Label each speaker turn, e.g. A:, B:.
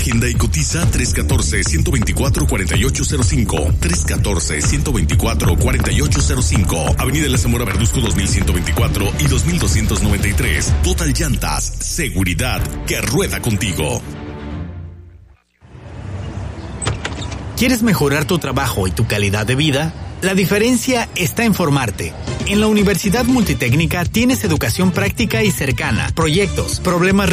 A: Agenda y cotiza 314-124-4805. 314-124-4805. Avenida La Zamora Verduzco 2124 y 2293. Total Llantas. Seguridad que rueda contigo.
B: ¿Quieres mejorar tu trabajo y tu calidad de vida? La diferencia está en formarte. En la Universidad Multitécnica tienes educación práctica y cercana, proyectos, problemas